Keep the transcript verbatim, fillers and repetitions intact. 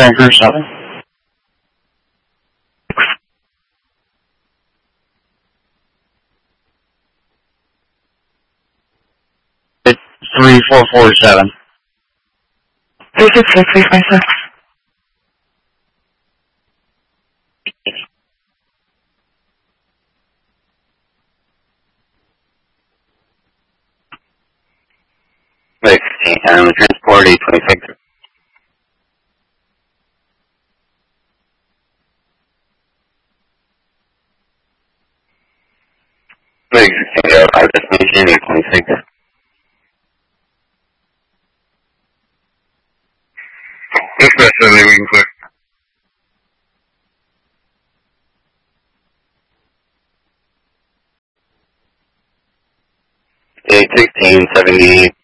Striker seven. It's three four four seven. three six six, three five six. sixteen, um, transport eight twenty-six. sixteen, our destination eight twenty-six. Dispatch seven, we can clear. eight sixteen, seventy